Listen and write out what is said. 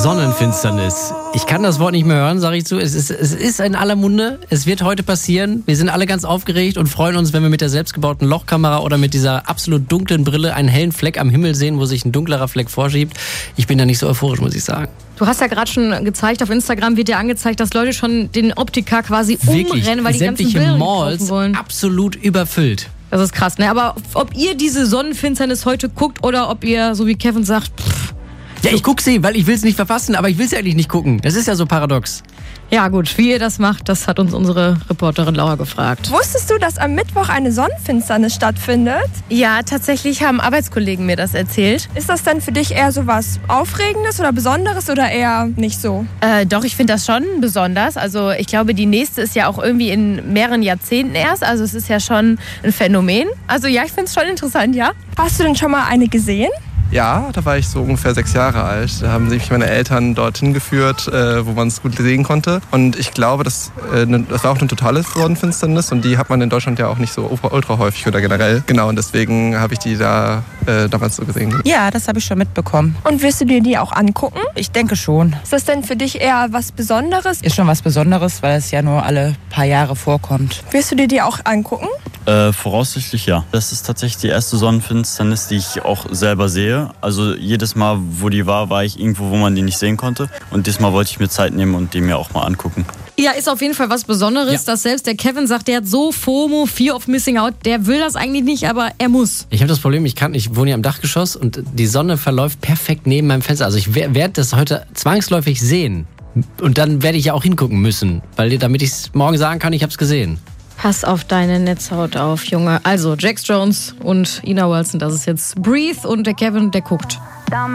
Sonnenfinsternis. Ich kann das Wort nicht mehr hören, sage ich zu. Es ist in aller Munde. Es wird heute passieren. Wir sind alle ganz aufgeregt und freuen uns, wenn wir mit der selbstgebauten Lochkamera oder mit dieser absolut dunklen Brille einen hellen Fleck am Himmel sehen, wo sich ein dunklerer Fleck vorschiebt. Ich bin da nicht so euphorisch, muss ich sagen. Du hast ja gerade schon gezeigt, auf Instagram wird dir angezeigt, dass Leute schon den Optiker quasi umrennen, weil die ganzen Bilder Malls wollen. Absolut überfüllt. Das ist krass, ne? Aber ob ihr diese Sonnenfinsternis heute guckt oder ob ihr, so wie Kevin sagt, ja, ich gucke sie, weil ich will es nicht verpassen, aber ich will es eigentlich nicht gucken. Das ist ja so paradox. Ja gut, wie ihr das macht, das hat uns unsere Reporterin Laura gefragt. Wusstest du, dass am Mittwoch eine Sonnenfinsternis stattfindet? Ja, tatsächlich haben Arbeitskollegen mir das erzählt. Ist das denn für dich eher so was Aufregendes oder Besonderes oder eher nicht so? Doch, ich finde das schon besonders. Also ich glaube, die nächste ist ja auch irgendwie in mehreren Jahrzehnten erst. Also es ist ja schon ein Phänomen. Also ja, ich finde es schon interessant, ja. Hast du denn schon mal eine gesehen? Ja, da war ich so ungefähr 6 Jahre alt. Da haben mich meine Eltern dorthin geführt, wo man es gut sehen konnte. Und ich glaube, das war auch eine totale Sonnenfinsternis. Und die hat man in Deutschland ja auch nicht so ultra häufig oder generell. Genau, und deswegen habe ich die da damals so gesehen. Ja, das habe ich schon mitbekommen. Und wirst du dir die auch angucken? Ich denke schon. Ist das denn für dich eher was Besonderes? Ist schon was Besonderes, weil es ja nur alle paar Jahre vorkommt. Wirst du dir die auch angucken? Voraussichtlich ja. Das ist tatsächlich die erste Sonnenfinsternis, die ich auch selber sehe. Also jedes Mal, wo die war ich irgendwo, wo man die nicht sehen konnte. Und diesmal wollte ich mir Zeit nehmen und die mir auch mal angucken. Ja, ist auf jeden Fall was Besonderes, dass selbst der Kevin sagt, der hat so FOMO, Fear of Missing Out, der will das eigentlich nicht, aber er muss. Ich habe das Problem, ich wohne ja im Dachgeschoss und die Sonne verläuft perfekt neben meinem Fenster. Also ich werde das heute zwangsläufig sehen. Und dann werde ich ja auch hingucken müssen, damit ich es morgen sagen kann, ich habe es gesehen. Pass auf deine Netzhaut auf, Junge. Also, Jax Jones und Ina Wilson, das ist jetzt Breathe und der Kevin, der guckt.